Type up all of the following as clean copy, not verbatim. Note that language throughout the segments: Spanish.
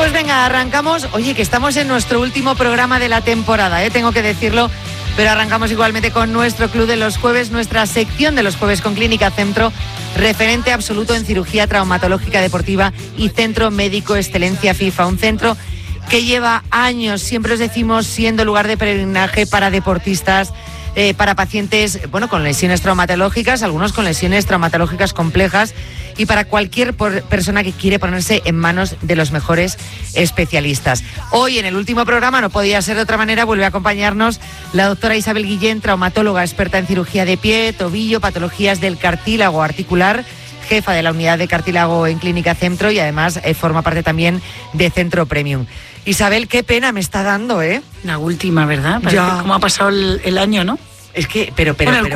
pues venga, arrancamos. Oye, que estamos en nuestro último programa de la temporada, tengo que decirlo, pero arrancamos igualmente con nuestro Club de los Jueves, nuestra sección de los jueves con Clínica Centro, referente absoluto en cirugía traumatológica deportiva y centro médico excelencia FIFA, un centro que lleva años, siempre os decimos, siendo lugar de peregrinaje para deportistas, para pacientes, bueno, con lesiones traumatológicas, algunos con lesiones traumatológicas complejas, y para cualquier persona que quiere ponerse en manos de los mejores especialistas. Hoy, en el último programa, no podía ser de otra manera, vuelve a acompañarnos la doctora Isabel Guillén, traumatóloga experta en cirugía de pie, tobillo, patologías del cartílago articular, jefa de la unidad de cartílago en Clínica Centro y además forma parte también de Centro Premium. Isabel, qué pena me está dando, La última, ¿verdad? Ya. Cómo ha pasado el año, ¿no? Es que, pero bueno, el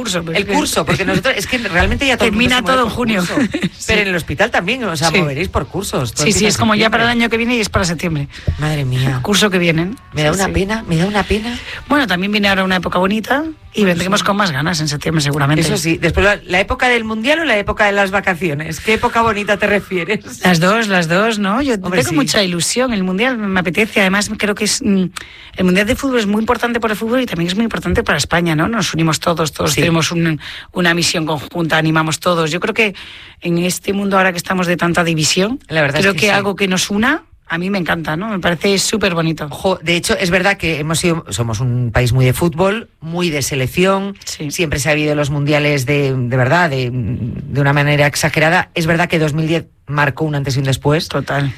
curso, porque nosotros, es que realmente ya todo termina todo en junio. Sí. Pero en el hospital también, o sea, moveréis por cursos. Sí, es como ya para el año que viene y es para septiembre. Madre mía. El curso que viene. Me da una pena. Bueno, también viene ahora una época bonita y vendremos con más ganas en septiembre seguramente. Eso sí, después la época del Mundial o la época de las vacaciones. ¿Qué época bonita te refieres? Las dos, ¿no? Yo tengo mucha ilusión. El Mundial me apetece, además creo que es el Mundial de fútbol es muy importante para el fútbol y también es muy importante para España, ¿no? Nos unimos todos tenemos una misión conjunta, animamos todos. Yo creo que en este mundo ahora que estamos de tanta división, la verdad creo es que algo que nos una, a mí me encanta, ¿no? Me parece súper bonito. De hecho, es verdad que somos un país muy de fútbol, muy de selección, siempre se ha habido los mundiales de verdad, de una manera exagerada. Es verdad que 2010 marcó un antes y un después. Total.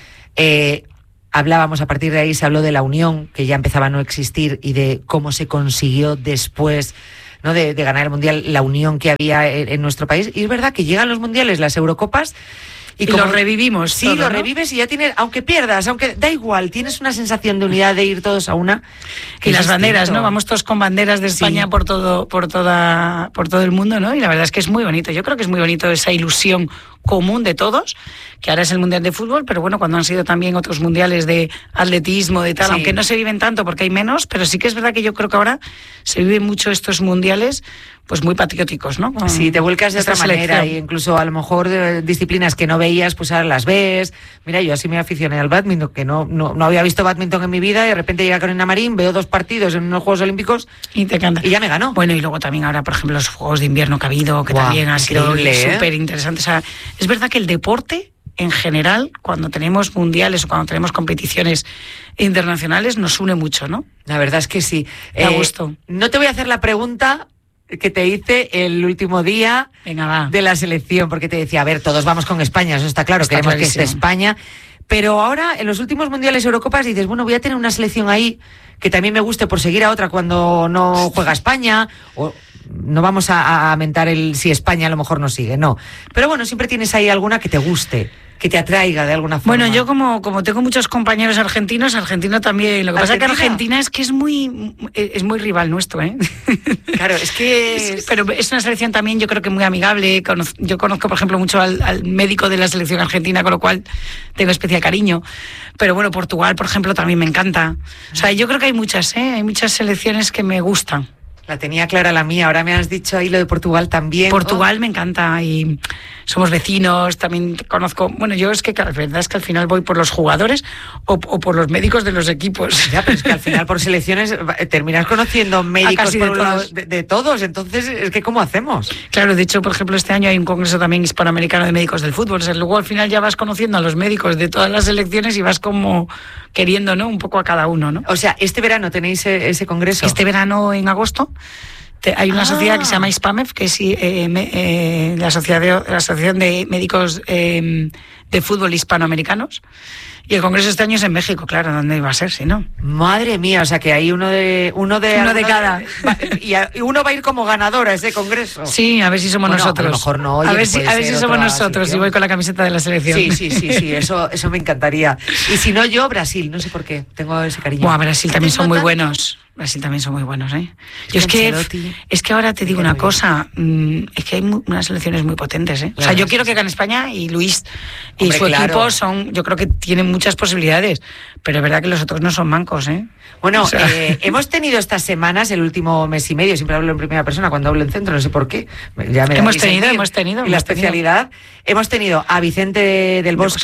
Hablábamos, a partir de ahí se habló de la unión, que ya empezaba a no existir, y de cómo se consiguió después, ¿no? de ganar el Mundial, la unión que había en nuestro país. Y es verdad que llegan los mundiales, las Eurocopas, y como lo revivimos. Sí, lo revives y ya tienes, aunque pierdas, aunque da igual, tienes una sensación de unidad, de ir todos a una. Y las banderas, ¿no? Vamos todos con banderas de España por todo el mundo, ¿no? Y la verdad es que es muy bonito. Yo creo que es muy bonito esa ilusión común de todos, que ahora es el Mundial de Fútbol, pero bueno, cuando han sido también otros mundiales de atletismo, de tal, aunque no se viven tanto porque hay menos, pero sí que es verdad que yo creo que ahora se viven mucho estos mundiales pues muy patrióticos, ¿no? Sí, te vuelcas de otra manera, e incluso a lo mejor disciplinas que no veías, pues ahora las ves. Mira, yo así me aficioné al bádminton, que no había visto bádminton en mi vida, y de repente llega Carolina Marín, veo 2 partidos en unos Juegos Olímpicos y te encanta. Y ya me ganó. Bueno, y luego también ahora, por ejemplo, los Juegos de Invierno que ha habido, que también han sido súper interesantes. O sea, es verdad que el deporte, en general, cuando tenemos mundiales o cuando tenemos competiciones internacionales, nos une mucho, ¿no? La verdad es que sí. Da gusto. No te voy a hacer la pregunta que te hice el último día de la selección, porque te decía, a ver, todos vamos con España, eso está claro, queremos que esté España, pero ahora en los últimos mundiales Eurocopas dices, bueno, voy a tener una selección ahí que también me guste por seguir a otra cuando no juega España, o no vamos a mentar si España a lo mejor no sigue, no, pero bueno, siempre tienes ahí alguna que te guste, que te atraiga de alguna forma. Bueno, yo como tengo muchos compañeros argentino también. Lo que pasa es que Argentina es que es muy rival nuestro, ¿eh? Claro, es que... Pero es una selección también, yo creo que muy amigable. Yo conozco, por ejemplo, mucho al médico de la selección argentina, con lo cual tengo especial cariño. Pero bueno, Portugal, por ejemplo, también me encanta. O sea, yo creo que hay muchas selecciones que me gustan. La tenía clara la mía, ahora me has dicho ahí lo de Portugal también. Portugal me encanta y somos vecinos, también conozco... Bueno, yo es que la verdad es que al final voy por los jugadores o por los médicos de los equipos. Ya, pero es que al final por selecciones terminas conociendo médicos de todos, entonces es que ¿cómo hacemos? Claro, de hecho, por ejemplo, este año hay un congreso también hispanoamericano de médicos del fútbol, o sea, luego al final ya vas conociendo a los médicos de todas las selecciones y vas como queriendo, ¿no? Un poco a cada uno, ¿no? O sea, ¿este verano tenéis ese congreso? Este verano en agosto hay una sociedad que se llama ISPAMEF, que es la Asociación de Médicos de Fútbol Hispanoamericanos. Y el congreso este año es en México, claro, ¿dónde iba a ser si no? Madre mía, o sea que hay uno de cada. Y uno va a ir como ganador a ese congreso. Sí, a ver si somos nosotros. A lo mejor no. Oye, a ver si somos nosotros y voy con la camiseta de la selección. Sí, eso me encantaría. Y si no, yo Brasil, no sé por qué, tengo ese cariño. Buah, Brasil también son muy buenos. Brasil también son muy buenos, ¿eh? Yo es que ahora te digo una cosa, es que hay unas selecciones muy potentes, ¿eh? O sea, yo quiero que gane España y Luis y su equipo yo creo que tienen muchas posibilidades, pero es verdad que los otros no son mancos, ¿eh? Bueno, hemos tenido estas semanas, el último mes y medio, siempre hablo en primera persona cuando hablo en centro, no sé por qué. Hemos tenido. Y la especialidad, hemos tenido a Vicente del Bosque,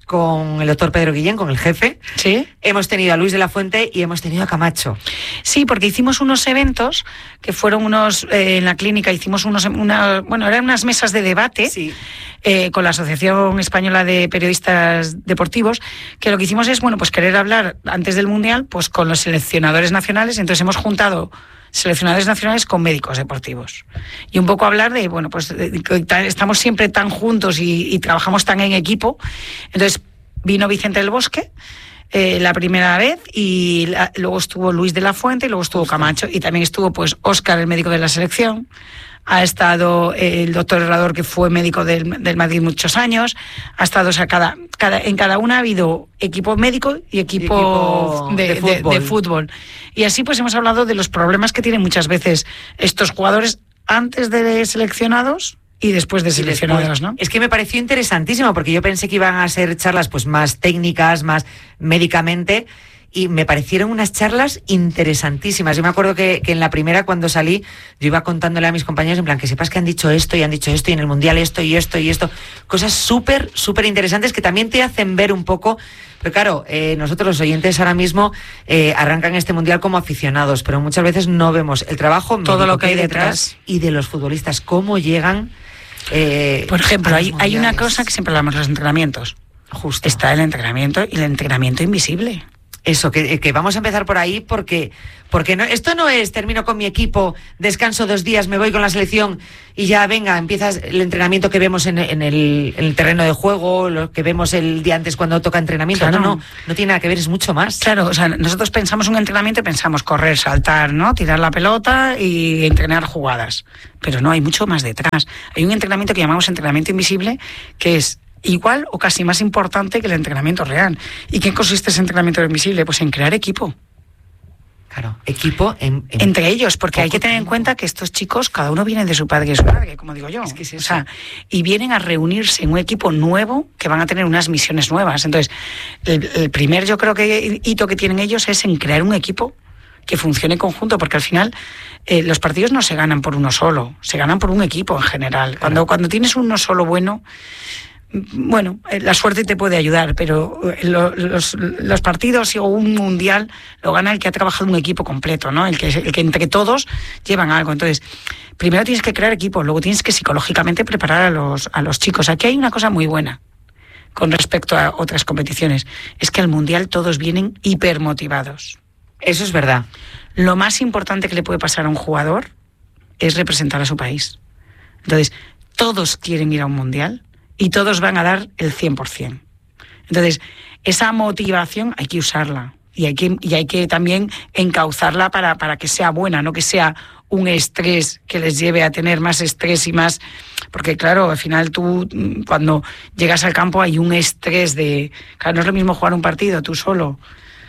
con el doctor Pedro Guillén, con el jefe. Sí. Hemos tenido a Luis de la Fuente y hemos tenido a Camacho. Sí, porque hicimos unos eventos que fueron en la clínica hicimos eran unas mesas de debate. Sí. Con la Asociación Española de Periodistas Deportivos, que lo que hicimos es, pues querer hablar antes del Mundial, pues con los seleccionadores nacionales. Entonces hemos juntado seleccionadores nacionales con médicos deportivos. Y un poco hablar de, estamos siempre tan juntos y trabajamos tan en equipo. Entonces vino Vicente del Bosque la primera vez y luego estuvo Luis de la Fuente y luego estuvo Camacho. Y también estuvo pues Óscar, el médico de la selección. Ha estado el doctor Herrador, que fue médico del Madrid muchos años. Ha estado, en cada una ha habido equipo médico y equipo de fútbol. Y así pues hemos hablado de los problemas que tienen muchas veces estos jugadores antes de seleccionados y después de seleccionados, ¿no? Es que me pareció interesantísimo, porque yo pensé que iban a ser charlas pues más técnicas, más médicamente, y me parecieron unas charlas interesantísimas. Yo me acuerdo que en la primera, cuando salí, yo iba contándole a mis compañeros, en plan, que sepas que han dicho esto, y en el Mundial esto, y esto, y esto. Cosas súper, súper interesantes que también te hacen ver un poco. Pero claro, nosotros los oyentes ahora mismo arrancan este Mundial como aficionados, pero muchas veces no vemos el trabajo, todo lo que hay detrás, y de los futbolistas, cómo llegan. Por ejemplo, hay una cosa que siempre hablamos, los entrenamientos. Justo. Está el entrenamiento y el entrenamiento invisible. Eso, que vamos a empezar por ahí, porque no, esto no es termino con mi equipo, descanso 2 días, me voy con la selección y ya venga, empiezas el entrenamiento que vemos en el terreno de juego, lo que vemos el día antes cuando toca entrenamiento. Claro. No tiene nada que ver, es mucho más. Claro, o sea, nosotros pensamos un entrenamiento y pensamos correr, saltar, ¿no? Tirar la pelota y entrenar jugadas. Pero no, hay mucho más detrás. Hay un entrenamiento que llamamos entrenamiento invisible, que es igual o casi más importante que el entrenamiento real. ¿Y qué consiste ese entrenamiento invisible? Pues en crear equipo. Claro, equipo entre ellos, porque hay que tener en cuenta que estos chicos, cada uno viene de su padre y de su madre, como digo yo. Es que es eso. O sea, y vienen a reunirse en un equipo nuevo que van a tener unas misiones nuevas. Entonces, el primer, yo creo que hito que tienen ellos es en crear un equipo que funcione en conjunto, porque al final los partidos no se ganan por uno solo, se ganan por un equipo en general. Claro. Cuando tienes uno solo bueno, la suerte te puede ayudar, pero los partidos o un mundial lo gana el que ha trabajado un equipo completo, ¿no? El que entre todos llevan algo. Entonces, primero tienes que crear equipo, luego tienes que psicológicamente preparar a los chicos. Aquí hay una cosa muy buena con respecto a otras competiciones, es que al mundial todos vienen hipermotivados. Eso es verdad. Lo más importante que le puede pasar a un jugador es representar a su país. Entonces, todos quieren ir a un mundial y todos van a dar el 100%. Entonces, esa motivación hay que usarla y hay que también encauzarla para que sea buena, no que sea un estrés que les lleve a tener más estrés y más... Porque claro, al final tú, cuando llegas al campo hay un estrés de... Claro, no es lo mismo jugar un partido tú solo,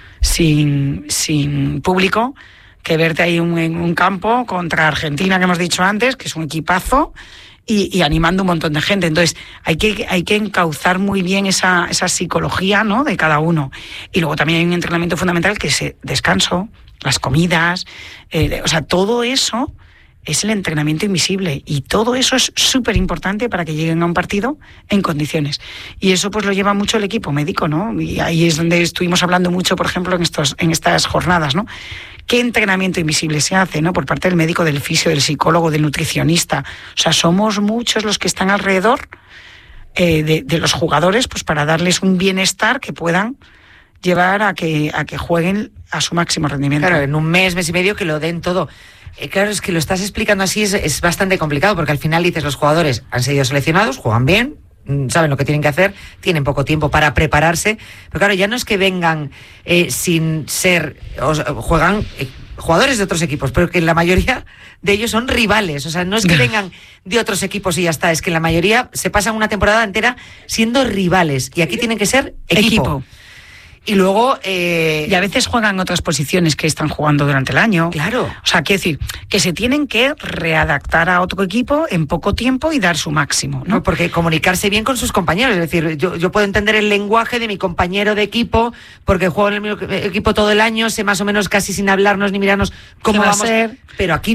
sin público, que verte ahí en un campo contra Argentina, que hemos dicho antes, que es un equipazo, y animando un montón de gente. Entonces, hay que encauzar muy bien esa psicología, ¿no?, de cada uno. Y luego también hay un entrenamiento fundamental que es descanso, las comidas, o sea, todo eso es el entrenamiento invisible, y todo eso es súper importante para que lleguen a un partido en condiciones. Y eso pues lo lleva mucho el equipo médico, ¿no? Y ahí es donde estuvimos hablando mucho, por ejemplo, en estas jornadas, ¿no? ¿Qué entrenamiento invisible se hace, ¿no?, por parte del médico, del fisio, del psicólogo, del nutricionista? O sea, somos muchos los que están alrededor de los jugadores, pues para darles un bienestar que puedan llevar a que jueguen a su máximo rendimiento. Claro, en un mes y medio que lo den todo. Claro, es que lo estás explicando así, es bastante complicado, porque al final dices, los jugadores han sido seleccionados, juegan bien, saben lo que tienen que hacer, tienen poco tiempo para prepararse, pero claro, ya no es que vengan sin ser, juegan jugadores de otros equipos, pero que la mayoría de ellos son rivales. O sea, no es que vengan de otros equipos y ya está, es que la mayoría se pasan una temporada entera siendo rivales, y aquí tienen que ser equipo. Y luego... Y a veces juegan otras posiciones que están jugando durante el año. Claro. O sea, quiero decir, que se tienen que readaptar a otro equipo en poco tiempo y dar su máximo, ¿no? Porque comunicarse bien con sus compañeros. Es decir, yo puedo entender el lenguaje de mi compañero de equipo, porque juego en el mismo equipo todo el año, sé más o menos casi sin hablarnos ni mirarnos cómo vamos a ser. Pero aquí no.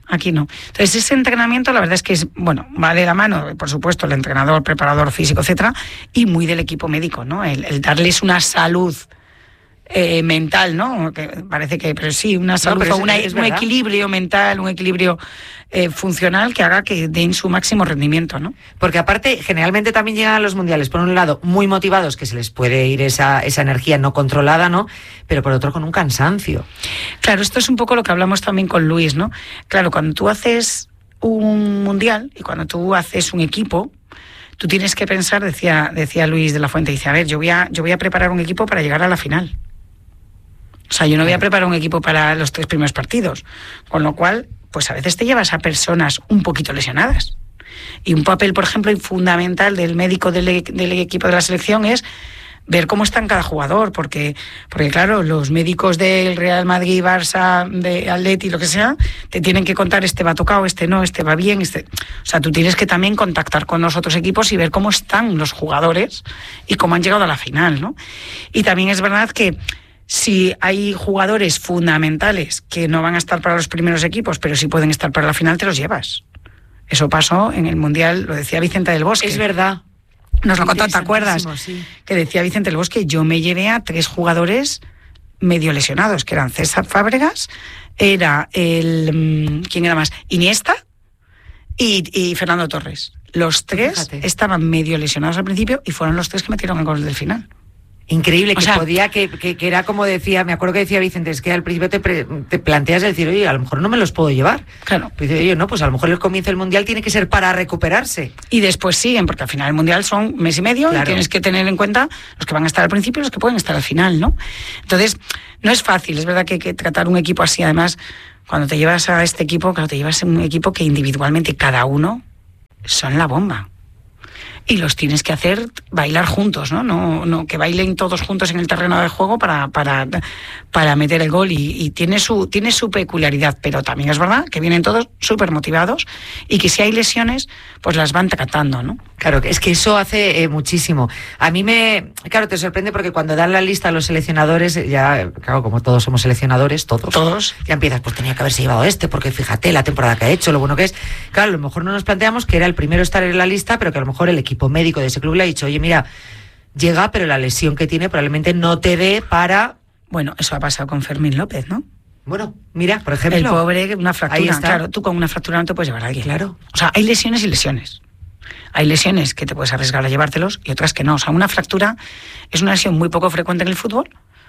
Aquí no. Entonces, ese entrenamiento, la verdad es que es, bueno, va de la mano, por supuesto, el entrenador, preparador físico, etcétera, y muy del equipo médico, ¿no? El darles una salud mental, ¿no? Que parece que, pero sí, una salud, no, un equilibrio mental, un equilibrio funcional que haga que den su máximo rendimiento, ¿no? Porque aparte, generalmente también llegan a los mundiales, por un lado, muy motivados, que se les puede ir esa energía no controlada, ¿no? Pero por otro, con un cansancio. Claro, esto es un poco lo que hablamos también con Luis, ¿no? Claro, cuando tú haces un mundial y cuando tú haces un equipo, tú tienes que pensar, decía Luis de la Fuente, dice, a ver, yo voy a preparar un equipo para llegar a la final. O sea, yo no voy a preparar un equipo para los 3 primeros partidos. Con lo cual, pues a veces te llevas a personas un poquito lesionadas. Y un papel, por ejemplo, fundamental del médico del equipo de la selección es ver cómo está en cada jugador. Porque claro, los médicos del Real Madrid, Barça, de Atleti, lo que sea, te tienen que contar este va tocado, este no, este va bien. O sea, tú tienes que también contactar con los otros equipos y ver cómo están los jugadores y cómo han llegado a la final, ¿no? Y también es verdad que si hay jugadores fundamentales que no van a estar para los primeros equipos, pero sí pueden estar para la final, te los llevas. Eso pasó en el Mundial, lo decía Vicente del Bosque. Es verdad. Nos lo contó, ¿te acuerdas? Sí. Que decía Vicente del Bosque, yo me llevé a 3 jugadores medio lesionados, que eran César Fábregas, era ¿quién era más? Iniesta y Fernando Torres. Los 3 estaban medio lesionados al principio y fueron los 3 que metieron el gol del final. Increíble, que era como decía, me acuerdo que decía Vicente, es que al principio te planteas el decir, oye, a lo mejor no me los puedo llevar. Claro. Pues dice, oye, no, pues a lo mejor el comienzo del Mundial tiene que ser para recuperarse. Y después siguen, porque al final el Mundial son mes y medio, claro. Y tienes que tener en cuenta los que van a estar al principio y los que pueden estar al final, ¿no? Entonces, no es fácil, es verdad que hay que tratar un equipo así. Además, cuando te llevas a este equipo, claro, te llevas a un equipo que individualmente cada uno son la bomba. Y los tienes que hacer bailar juntos, ¿no? No que bailen todos juntos en el terreno de juego para meter el gol y tiene su peculiaridad, pero también es verdad que vienen todos súper motivados y que si hay lesiones, pues las van tratando, ¿no? Claro, es que eso hace muchísimo. A mí claro, te sorprende porque cuando dan la lista a los seleccionadores, ya, claro, como todos somos seleccionadores, todos, ya empiezas, pues tenía que haberse llevado porque fíjate la temporada que ha hecho, lo bueno que es. Claro, a lo mejor no nos planteamos que era el primero estar en la lista, pero que a lo mejor el equipo médico de ese club le ha dicho, oye, mira, llega, pero la lesión que tiene probablemente no te dé para... Bueno, eso ha pasado con Fermín López, ¿no? Bueno, mira, por ejemplo... El pobre, una fractura. Claro, tú con una fractura no te puedes llevar a alguien. Claro. O sea, hay lesiones y lesiones. Hay lesiones que te puedes arriesgar a llevártelos y otras que no. O sea, una fractura es una lesión muy poco frecuente en el fútbol,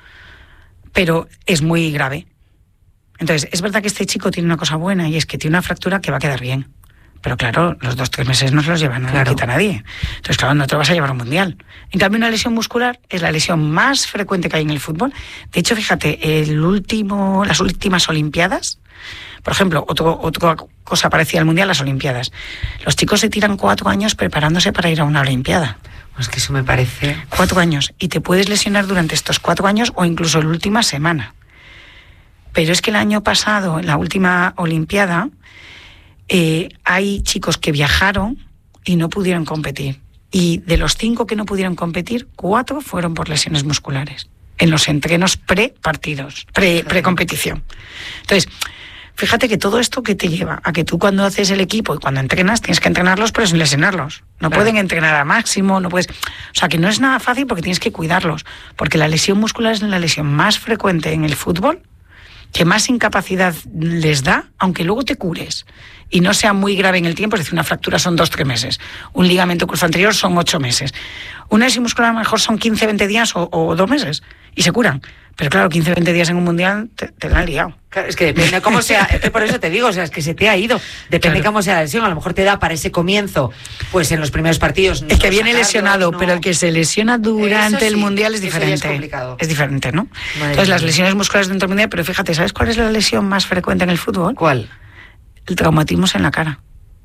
pero es muy grave. Entonces, es verdad que este chico tiene una cosa buena y es que tiene una fractura que va a quedar bien. Pero claro, los 2-3 meses no se los llevan, no lo quita nadie. Entonces, claro, no te lo vas a llevar a un mundial. En cambio, una lesión muscular es la lesión más frecuente que hay en el fútbol. De hecho, fíjate, las últimas Olimpiadas, por ejemplo, otra cosa parecida al mundial, las Olimpiadas. Los chicos se tiran 4 años preparándose para ir a una Olimpiada. Pues que eso me parece... 4 años. Y te puedes lesionar durante estos 4 años o incluso la última semana. Pero es que el año pasado, en la última Olimpiada... hay chicos que viajaron y no pudieron competir. Y de los 5 que no pudieron competir, 4 fueron por lesiones musculares. En los entrenos pre-partidos, pre-competición. Entonces, fíjate que todo esto que te lleva a que tú cuando haces el equipo y cuando entrenas, tienes que entrenarlos pero sin lesionarlos. No pueden entrenar a máximo, no puedes... O sea, que no es nada fácil porque tienes que cuidarlos. Porque la lesión muscular es la lesión más frecuente en el fútbol, que más incapacidad les da, aunque luego te cures y no sea muy grave en el tiempo. Es decir, una fractura son 2-3 meses, un ligamento cruzado anterior son 8 meses, una lesión muscular a lo mejor son 15-20 días o 2 meses y se curan. Pero claro, 15-20 días en un mundial te la han liado. Claro, es que depende cómo sea, por eso te digo, o sea, es que se te ha ido. Depende cómo sea la lesión, a lo mejor te da para ese comienzo, pues en los primeros partidos. Es que viene lesionado, pero el que se lesiona durante el mundial es diferente. Es complicado. Es diferente, ¿no? Madre Entonces, las mía. lesiones musculares dentro del mundial, pero fíjate, ¿sabes cuál es la lesión más frecuente en el fútbol? ¿Cuál? El traumatismo en la cara.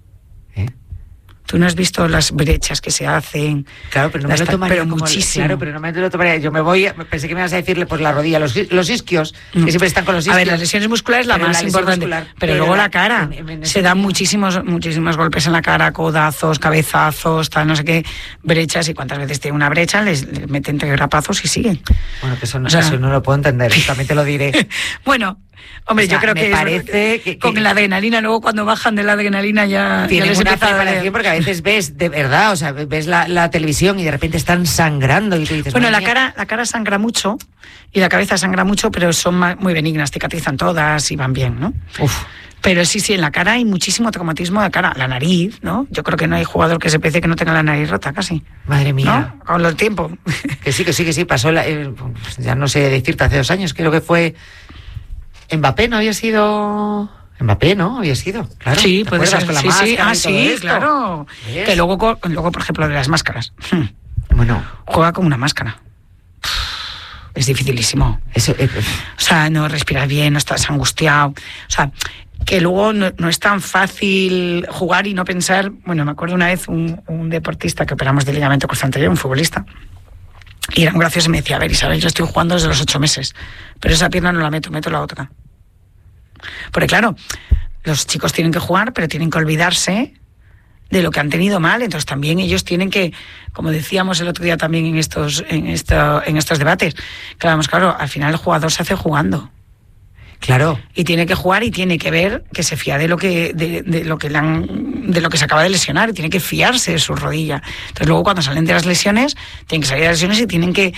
Tú no has visto las brechas que se hacen. Claro, pero no me lo tomaría pero como... muchísimo. Claro, pero no me lo tomaría. Yo pensé que me ibas a decirle pues la rodilla, los isquios, que siempre están con los isquios. A ver, las lesiones musculares es la más importante. Pero luego la cara. Se dan muchísimos golpes en la cara, codazos, cabezazos, tal, no sé qué, brechas. Y cuántas veces tiene una brecha, les meten 3 grapazos y siguen. Bueno, que eso no lo puedo entender, también te lo diré. Bueno, Hombre, yo creo me parece que con la adrenalina, luego cuando bajan de la adrenalina ya tienen les una empieza preparación, porque a veces ves, de verdad, o sea, ves la televisión y de repente están sangrando y tú dices... Bueno, la cara sangra mucho y la cabeza sangra mucho, pero son muy benignas, cicatrizan todas y van bien, ¿no? Uf. Pero sí, en la cara hay muchísimo traumatismo de cara. La nariz, ¿no? Yo creo que no hay jugador que se pese que no tenga la nariz rota, casi. Madre mía. ¿No? Con el tiempo. Que sí. Pasó, ya no sé decirte, hace 2 años, creo que fue... Mbappé, ¿no había sido...? Mbappé, ¿no? Había sido, claro. Sí, puede ser. Con la máscara claro. ¿Ves? Que luego, por ejemplo, de las máscaras. Bueno. Juega con una máscara. Es dificilísimo. Eso, o sea, no respiras bien, no estás angustiado. O sea, que luego no es tan fácil jugar y no pensar... Bueno, me acuerdo una vez un deportista que operamos de ligamento cruzado anterior, un futbolista, y era un gracioso y me decía, a ver, Isabel, yo estoy jugando desde los 8 meses, pero esa pierna no la meto la otra. Porque claro, los chicos tienen que jugar, pero tienen que olvidarse de lo que han tenido mal, entonces también ellos tienen que, como decíamos el otro día también en estos debates, claro, al final el jugador se hace jugando. Claro. Y tiene que jugar y tiene que ver que se fía de lo que se acaba de lesionar, y tiene que fiarse de su rodilla. Entonces luego cuando salen de las lesiones, tienen que salir de las lesiones y tienen que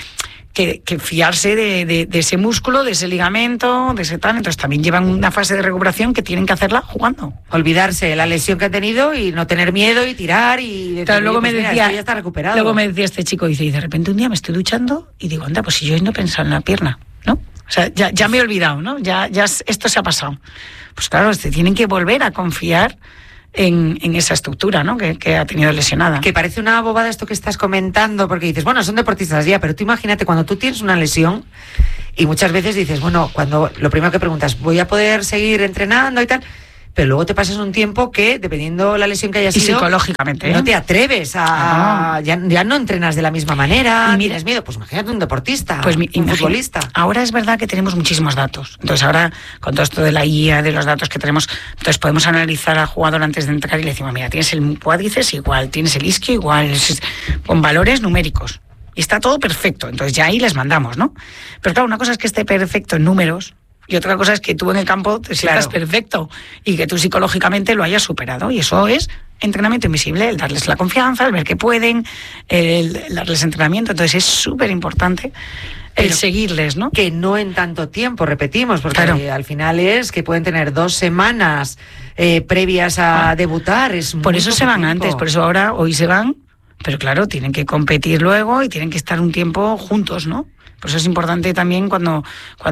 fiarse de ese músculo, de ese ligamento, de ese tal. Entonces también llevan una fase de recuperación que tienen que hacerla jugando. Olvidarse de la lesión que han tenido y no tener miedo y tirar y... Claro, luego me decía, ya está recuperado. Luego me decía este chico, dice, y de repente un día me estoy duchando y digo, anda, pues si yo no he pensado en la pierna, ¿no? O sea, ya me he olvidado, ¿no? Ya esto se ha pasado. Pues claro, tienen que volver a confiar en esa estructura, ¿no? Que ha tenido lesionada. Que parece una bobada esto que estás comentando, porque dices, bueno, son deportistas ya, pero tú imagínate cuando tú tienes una lesión y muchas veces dices, bueno, cuando lo primero que preguntas, ¿voy a poder seguir entrenando y tal? Pero luego te pasas un tiempo que, dependiendo la lesión que haya sido... Y psicológicamente, no te atreves a... Ya no entrenas de la misma manera, tienes miedo. Pues imagínate un deportista, un futbolista. Ahora es verdad que tenemos muchísimos datos. Entonces ahora, con todo esto de la IA, de los datos que tenemos, entonces podemos analizar al jugador antes de entrar y le decimos, mira, tienes el cuádriceps igual, tienes el isquio igual, con valores numéricos. Y está todo perfecto. Entonces ya ahí les mandamos, ¿no? Pero claro, una cosa es que esté perfecto en números, y otra cosa es que tú en el campo te sientas perfecto y que tú psicológicamente lo hayas superado. Y eso es entrenamiento invisible, el darles la confianza, el ver que pueden, el darles entrenamiento. Entonces es súper importante el seguirles, ¿no? Que no en tanto tiempo, repetimos, porque al final es que pueden tener 2 semanas previas a debutar. Por eso se van antes, por eso hoy se van, pero claro, tienen que competir luego y tienen que estar un tiempo juntos, ¿no? Por eso es importante también cuando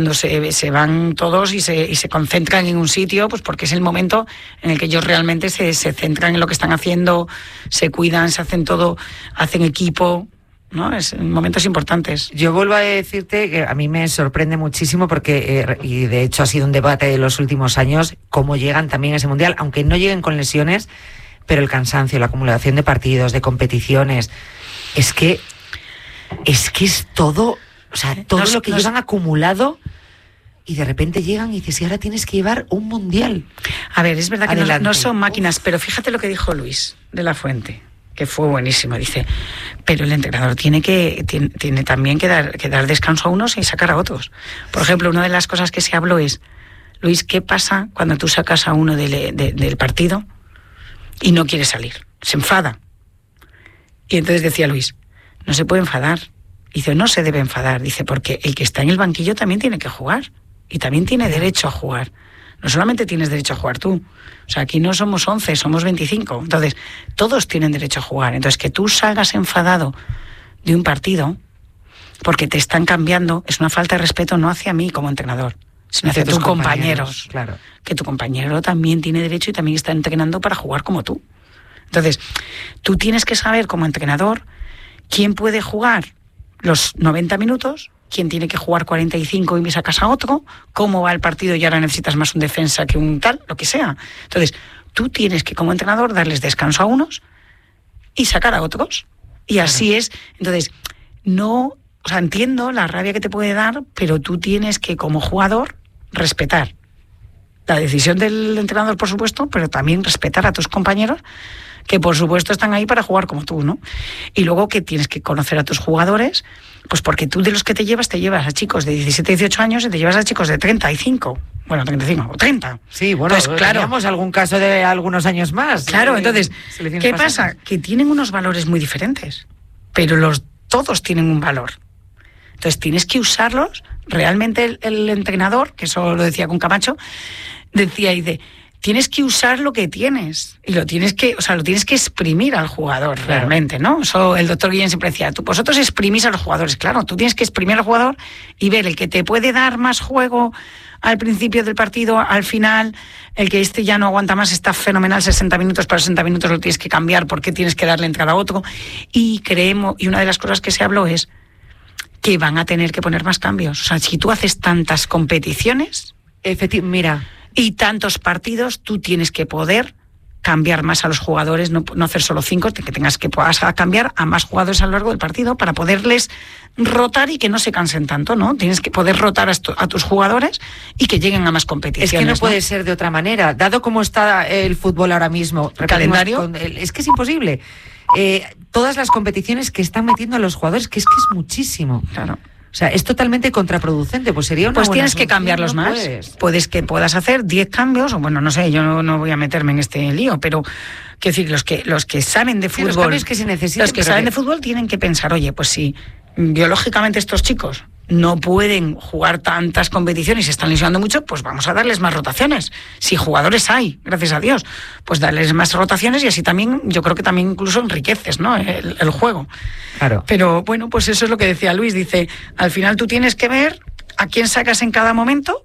se van todos y se concentran en un sitio, pues porque es el momento en el que ellos realmente se centran en lo que están haciendo, se cuidan, se hacen todo, hacen equipo, ¿no? Es momentos importantes. Yo vuelvo a decirte que a mí me sorprende muchísimo porque, y de hecho ha sido un debate de los últimos años, cómo llegan también a ese mundial, aunque no lleguen con lesiones, pero el cansancio, la acumulación de partidos, de competiciones, es que es todo... O sea, todo lo que llevan acumulado y de repente llegan y dices, y ahora tienes que llevar un mundial. A ver, es verdad que no son máquinas, pero fíjate lo que dijo Luis de la Fuente, que fue buenísimo. Dice, pero el entrenador tiene también que dar descanso a unos y sacar a otros. Por ejemplo, una de las cosas que se habló es, Luis, ¿qué pasa cuando tú sacas a uno del partido y no quiere salir? Se enfada. Y entonces decía Luis, no se puede enfadar. Dice, no se debe enfadar, dice, porque el que está en el banquillo también tiene que jugar y también tiene derecho a jugar. No solamente tienes derecho a jugar tú, o sea, aquí no somos 11, somos 25, entonces todos tienen derecho a jugar. Entonces que tú salgas enfadado de un partido porque te están cambiando es una falta de respeto no hacia mí como entrenador, sino hacia tus compañeros. Claro. Que tu compañero también tiene derecho y también está entrenando para jugar como tú. Entonces, tú tienes que saber como entrenador quién puede jugar los 90 minutos, quién tiene que jugar 45 y me sacas a otro, cómo va el partido y ahora necesitas más un defensa que un tal, lo que sea. Entonces, tú tienes que como entrenador darles descanso a unos y sacar a otros. Y así es. Entonces, entiendo la rabia que te puede dar, pero tú tienes que como jugador respetar la decisión del entrenador, por supuesto, pero también respetar a tus compañeros, que por supuesto están ahí para jugar como tú, ¿no? Y luego que tienes que conocer a tus jugadores, pues porque tú de los que te llevas a chicos de 17, 18 años y te llevas a chicos de 35, bueno, 35 o 30. Sí, bueno, entonces, claro, teníamos algún caso de algunos años más. Claro, entonces, ¿qué pasa? Que tienen unos valores muy diferentes, pero todos tienen un valor. Entonces tienes que usarlos. Realmente el entrenador, que eso lo decía con Camacho, decía, tienes que usar lo que tienes y lo tienes que exprimir al jugador, claro, realmente, ¿no? Eso el doctor Guillén siempre decía, vosotros exprimís a los jugadores, claro, tú tienes que exprimir al jugador y ver el que te puede dar más juego al principio del partido, al final, el que ya no aguanta más, está fenomenal, 60 minutos, para 60 minutos lo tienes que cambiar porque tienes que darle entrada a otro. Y una de las cosas que se habló es que van a tener que poner más cambios. O sea, si tú haces tantas competiciones, mira, y tantos partidos, tú tienes que poder cambiar más a los jugadores, no hacer solo 5, que puedas cambiar a más jugadores a lo largo del partido para poderles rotar y que no se cansen tanto, ¿no? Tienes que poder rotar a tus jugadores y que lleguen a más competiciones. Es que no puede ser de otra manera, dado cómo está el fútbol ahora mismo. ¿El calendario? Es que es imposible. Todas las competiciones que están metiendo a los jugadores, que es muchísimo. Claro. O sea, es totalmente contraproducente. Pues sería una Pues buena tienes que cambiarlos más. Puedes que puedas hacer 10 cambios, o bueno, no sé, yo no voy a meterme en este lío, pero quiero decir, los que saben de fútbol, los cambios que se necesitan, los que saben de fútbol tienen que pensar, oye, pues si biológicamente estos chicos no pueden jugar tantas competiciones y se están lesionando mucho, pues vamos a darles más rotaciones. Si jugadores hay, gracias a Dios, pues darles más rotaciones y así también, yo creo que también incluso enriqueces, ¿no?, el juego. Claro. Pero bueno, pues eso es lo que decía Luis, dice, al final tú tienes que ver a quién sacas en cada momento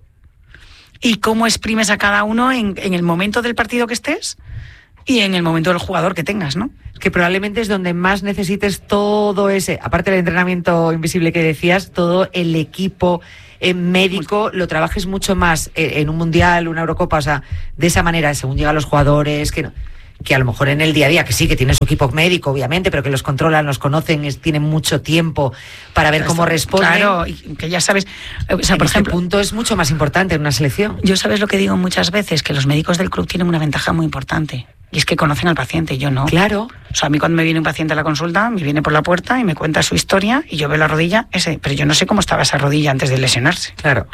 y cómo exprimes a cada uno en el momento del partido que estés y en el momento del jugador que tengas, ¿no? Que probablemente es donde más necesites todo ese, aparte del entrenamiento invisible que decías, todo el equipo médico, lo trabajes mucho más en un mundial, una Eurocopa, o sea, de esa manera, según llegan los jugadores, que a lo mejor en el día a día, que sí, que tiene su equipo médico, obviamente, pero que los controlan, los conocen, tienen mucho tiempo para ver cómo responden. Claro, y que ya sabes, o sea, por ejemplo, este punto es mucho más importante en una selección. Yo sabes lo que digo muchas veces, que los médicos del club tienen una ventaja muy importante, y es que conocen al paciente, yo no. Claro. O sea, a mí cuando me viene un paciente a la consulta, me viene por la puerta y me cuenta su historia, y yo veo la rodilla, pero yo no sé cómo estaba esa rodilla antes de lesionarse. Claro.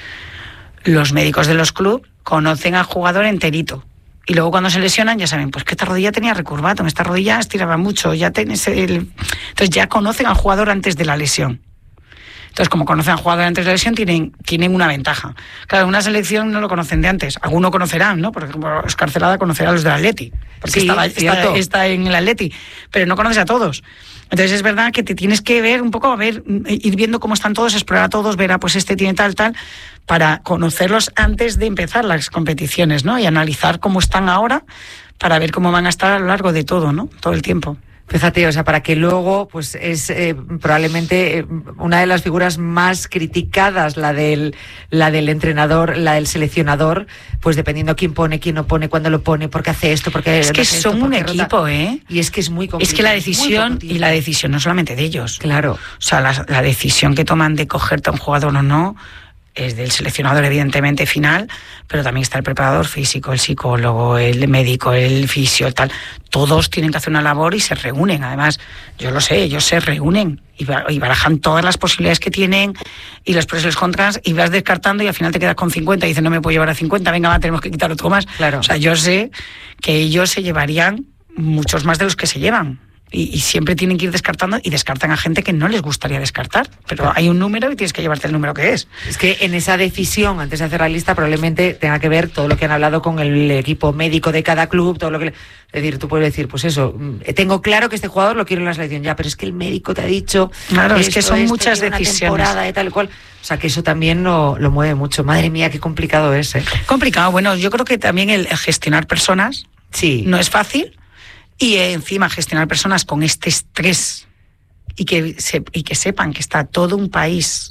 Los médicos de los clubes conocen al jugador enterito. Y luego cuando se lesionan ya saben, pues que esta rodilla tenía recurvato, esta rodilla estiraba mucho, entonces ya conocen al jugador antes de la lesión. Entonces, como conocen al jugador antes de la lesión, tienen una ventaja. Claro, una selección no lo conocen de antes. Algunos conocerán, ¿no? Por ejemplo, Óscar Celada conocerá a los del Atleti, porque sí, está en el Atleti, pero no conoces a todos. Entonces es verdad que te tienes que ver un poco, ir viendo cómo están todos, explorar a todos, ver, pues este tiene tal, para conocerlos antes de empezar las competiciones, ¿no? Y analizar cómo están ahora para ver cómo van a estar a lo largo de todo, ¿no? Todo el tiempo. Fíjate, o sea, para que luego, pues es probablemente una de las figuras más criticadas, la del entrenador, la del seleccionador, pues dependiendo quién pone, quién no pone, cuándo lo pone, por qué hace esto, porque es que son un equipo, ¿eh? Y es que es muy complicado. Es que la decisión no solamente de ellos. Claro. O sea, la decisión que toman de cogerte a un jugador o no es del seleccionador, evidentemente, final, pero también está el preparador físico, el psicólogo, el médico, el fisio, tal. Todos tienen que hacer una labor y se reúnen. Además, yo lo sé, ellos se reúnen y barajan todas las posibilidades que tienen y los pros y los contras y vas descartando y al final te quedas con 50 y dices, no me puedo llevar a 50, venga, tenemos que quitar otro más. Claro. O sea, yo sé que ellos se llevarían muchos más de los que se llevan. Y siempre tienen que ir descartando y descartan a gente que no les gustaría descartar. Pero hay un número y tienes que llevarte el número que es. Es que en esa decisión, antes de hacer la lista, probablemente tenga que ver todo lo que han hablado con el equipo médico de cada club, todo lo que... Es decir, tú puedes decir, pues eso, tengo claro que este jugador lo quiero en la selección, ya, pero es que el médico te ha dicho... Claro, es que son muchas decisiones. Temporada de tal cual. O sea, que eso también lo mueve mucho. Madre mía, qué complicado es. Complicado. Bueno, yo creo que también el gestionar personas no es fácil. Y encima gestionar personas con este estrés y que sepan que está todo un país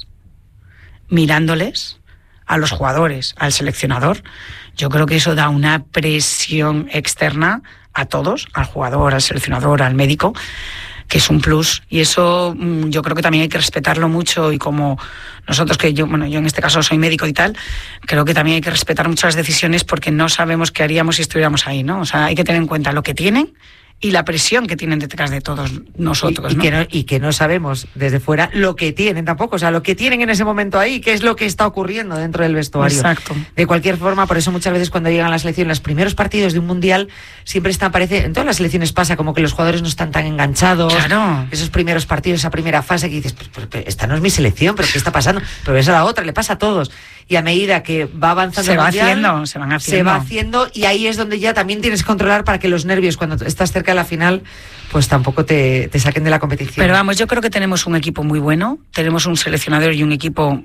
mirándoles, a los jugadores, al seleccionador, yo creo que eso da una presión externa a todos, al jugador, al seleccionador, al médico, que es un plus. Y eso yo creo que también hay que respetarlo mucho, y como nosotros, que yo en este caso soy médico y tal, creo que también hay que respetar muchas decisiones porque no sabemos qué haríamos si estuviéramos ahí, ¿no? O sea, hay que tener en cuenta lo que tienen y la presión que tienen detrás de todos nosotros. Y que no sabemos desde fuera lo que tienen tampoco, o sea, lo que tienen en ese momento ahí, qué es lo que está ocurriendo dentro del vestuario. Exacto. De cualquier forma, por eso muchas veces cuando llegan a la selección, los primeros partidos de un mundial siempre parece, en todas las selecciones pasa como que los jugadores no están tan enganchados. Claro. Esos primeros partidos, esa primera fase que dices, pero esta no es mi selección, pero ¿qué está pasando? Pero ves a la otra, le pasa a todos. Y a medida que va avanzando se van haciendo. Se va haciendo, y ahí es donde ya también tienes que controlar para que los nervios, cuando estás cerca de la final, pues tampoco te saquen de la competición. Pero vamos, yo creo que tenemos un equipo muy bueno, tenemos un seleccionador y un equipo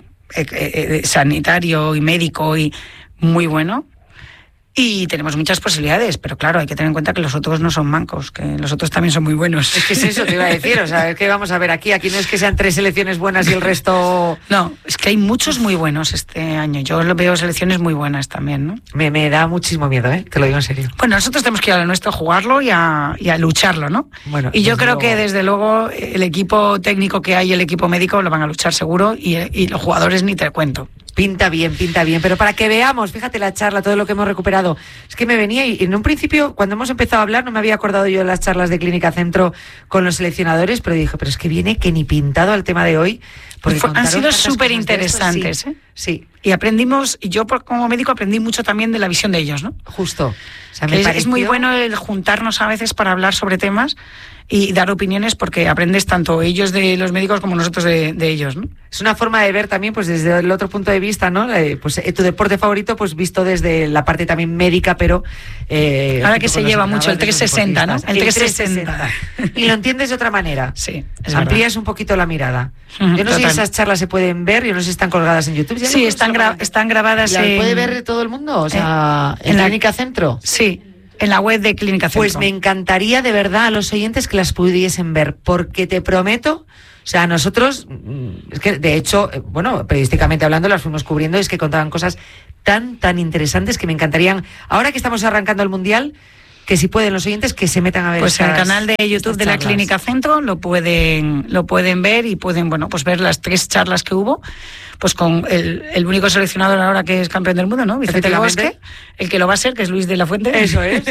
sanitario y médico y muy bueno. Y tenemos muchas posibilidades, pero claro, hay que tener en cuenta que los otros no son mancos, que los otros también son muy buenos. Es que es eso, te iba a decir, o sea, es que vamos a ver aquí no es que sean 3 selecciones buenas y el resto... No, es que hay muchos muy buenos este año, yo lo veo selecciones muy buenas también, ¿no? Me da muchísimo miedo, te lo digo en serio. Bueno, nosotros tenemos que ir a lo nuestro, a jugarlo y a lucharlo, ¿no? Bueno, y yo creo que desde luego el equipo técnico que hay y el equipo médico lo van a luchar seguro y los jugadores ni te cuento. Pinta bien, pero para que veamos, fíjate la charla, todo lo que hemos recuperado. Es que me venía y en un principio, cuando hemos empezado a hablar, no me había acordado yo de las charlas de Clínica Centro con los seleccionadores, pero dije, pero es que viene que ni pintado al tema de hoy. Han sido súper interesantes, Sí. Y aprendimos, y yo como médico aprendí mucho también de la visión de ellos, ¿no? Justo. O sea, es muy bueno el juntarnos a veces para hablar sobre temas y dar opiniones, porque aprendes tanto ellos de los médicos como nosotros de ellos, ¿no? Es una forma de ver también, pues desde el otro punto de vista, ¿no? Pues tu deporte favorito, pues visto desde la parte también médica, pero... ahora que se lleva mucho el 360, ¿no? El 360. Y lo entiendes de otra manera. Sí, amplías un poquito la mirada. Yo no sé si esas charlas se pueden ver, yo no sé si están colgadas en YouTube. Sí, están grabadas. ¿La puede ver todo el mundo? O sea, en la Clínica Centro. Sí. En la web de Clínica Centro. Pues me encantaría de verdad a los oyentes que las pudiesen ver, porque te prometo, o sea, nosotros, es que de hecho, bueno, periodísticamente hablando las fuimos cubriendo, es que contaban cosas tan interesantes que me encantarían, ahora que estamos arrancando el Mundial, que si pueden los oyentes que se metan a ver. Pues en el canal de YouTube de la Clínica Centro lo pueden ver y pueden, bueno, pues ver las 3 charlas que hubo, pues con el único seleccionador ahora que es campeón del mundo, ¿no? Vicente Bosque, el que lo va a ser, que es Luis de la Fuente. Eso es.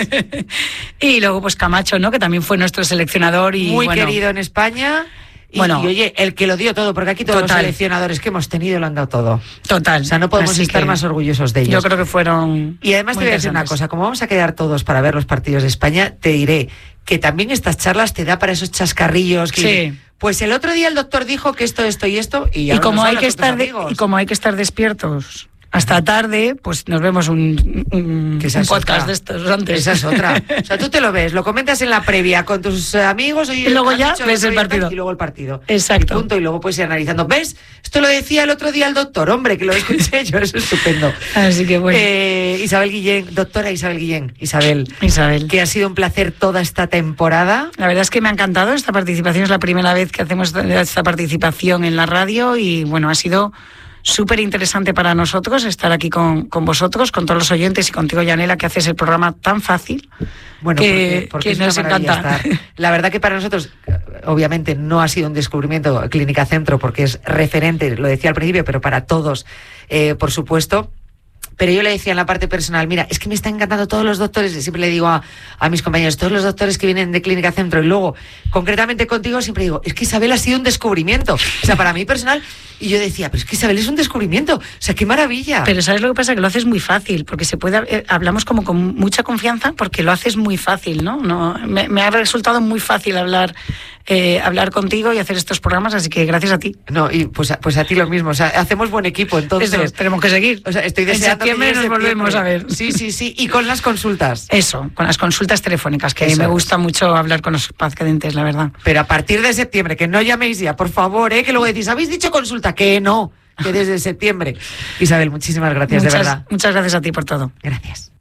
Y luego pues Camacho, ¿no? Que también fue nuestro seleccionador y muy querido en España. Y oye, el que lo dio todo, porque aquí todos los seleccionadores que hemos tenido lo han dado todo. Total. O sea, no podemos estar más orgullosos de ellos. Yo creo que fueron. Y además te voy a decir una cosa, como vamos a quedar todos para ver los partidos de España, te diré que también estas charlas te da para esos chascarrillos que sí. Pues el otro día el doctor dijo que esto y esto, y como hay que estar despiertos hasta tarde, pues nos vemos un podcast de estos antes. Esa es otra. O sea, tú te lo ves, lo comentas en la previa con tus amigos y luego ya ves el partido. Y luego el partido. Exacto. Y punto, y luego puedes ir analizando. ¿Ves? Esto lo decía el otro día el doctor, hombre, que lo escuché yo, eso es estupendo. Así que bueno. Isabel Guillén, doctora Isabel Guillén. Isabel. Que ha sido un placer toda esta temporada. La verdad es que me ha encantado esta participación, es la primera vez que hacemos esta participación en la radio y bueno, ha sido súper interesante para nosotros estar aquí con vosotros, con todos los oyentes y contigo, Yanela, que haces el programa tan fácil. Bueno, porque nos encanta. Estar. La verdad que para nosotros, obviamente, no ha sido un descubrimiento Clínica Centro, porque es referente, lo decía al principio, pero para todos, por supuesto. Pero yo le decía en la parte personal, mira, es que me están encantando todos los doctores, siempre le digo a mis compañeros, todos los doctores que vienen de Clínica Centro, y luego, concretamente contigo, siempre digo, es que Isabel ha sido un descubrimiento. O sea, para mí personal, y yo decía, pero es que Isabel es un descubrimiento. O sea, qué maravilla. Pero ¿sabes lo que pasa? Que lo haces muy fácil, porque hablamos como con mucha confianza, porque lo haces muy fácil, ¿no? Me ha resultado muy fácil hablar contigo y hacer estos programas, así que gracias a ti. No, y pues a ti lo mismo, o sea, hacemos buen equipo, entonces. Eso, tenemos que seguir. O sea, estoy deseando en septiembre nos volvemos a ver. Sí, y con las consultas. Eso, con las consultas telefónicas, que me gusta mucho hablar con los pacientes, la verdad. Pero a partir de septiembre, que no llaméis ya, por favor, que luego decís, ¿habéis dicho consulta? Que no, que desde septiembre. Isabel, muchísimas gracias, de verdad. Muchas gracias a ti por todo. Gracias.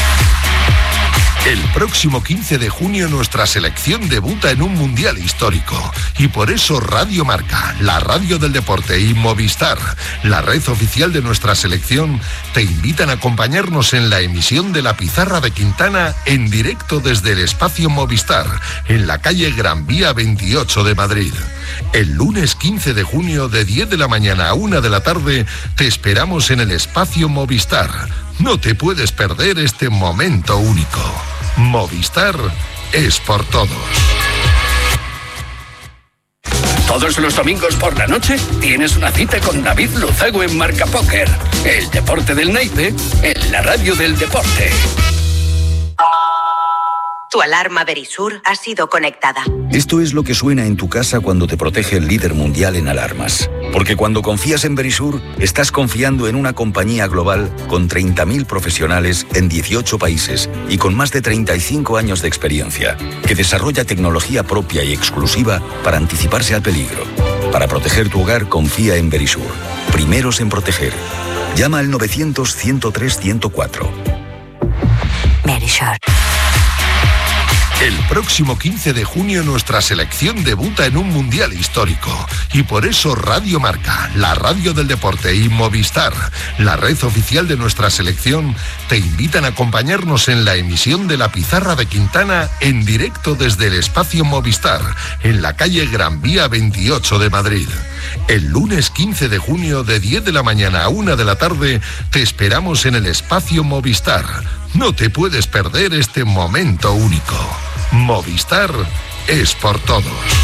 El próximo 15 de junio nuestra selección debuta en un mundial histórico y por eso Radio Marca, la radio del deporte y Movistar, la red oficial de nuestra selección, te invitan a acompañarnos en la emisión de La Pizarra de Quintana en directo desde el espacio Movistar, en la calle Gran Vía 28 de Madrid. El lunes 15 de junio de 10 de la mañana a 1 de la tarde te esperamos en el espacio Movistar. No te puedes perder este momento único. Movistar es por todos. Todos los domingos por la noche tienes una cita con David Luzago en Marca Póker. El deporte del naipe en la radio del deporte. Tu alarma Verisur ha sido conectada. Esto es lo que suena en tu casa cuando te protege el líder mundial en alarmas. Porque cuando confías en Verisur, estás confiando en una compañía global con 30.000 profesionales en 18 países y con más de 35 años de experiencia, que desarrolla tecnología propia y exclusiva para anticiparse al peligro. Para proteger tu hogar, confía en Verisur. Primeros en proteger. Llama al 900-103-104. Verisur. El próximo 15 de junio nuestra selección debuta en un mundial histórico y por eso Radio Marca, la radio del deporte y Movistar, la red oficial de nuestra selección, te invitan a acompañarnos en la emisión de La Pizarra de Quintana en directo desde el espacio Movistar, en la calle Gran Vía 28 de Madrid. El lunes 15 de junio de 10 de la mañana a 1 de la tarde te esperamos en el espacio Movistar. No te puedes perder este momento único. Movistar es por todos.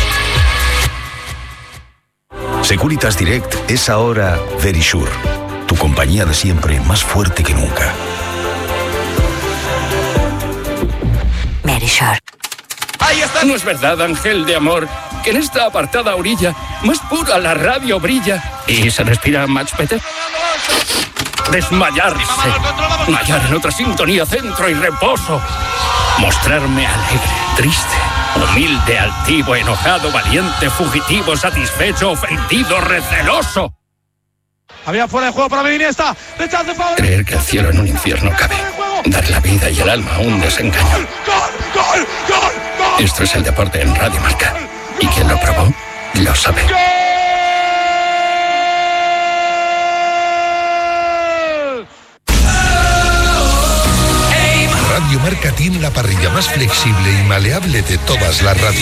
Securitas Direct es ahora Verisur, tu compañía de siempre más fuerte que nunca. Verisur. Ahí está. No es verdad, ángel de amor, que en esta apartada orilla más pura la radio brilla y se respira much better. Desmayarse, hallar en otra sintonía centro y reposo, mostrarme alegre, triste, humilde, altivo, enojado, valiente, fugitivo, satisfecho, ofendido, receloso. Había fuera de juego para Iniesta. Creer que el cielo en un infierno cabe, dar la vida y el alma a un desengaño. ¡Gol! Esto es el deporte en Radio Marca y quien lo probó lo sabe. Radio Marca tiene la parrilla más flexible y maleable de todas las radios.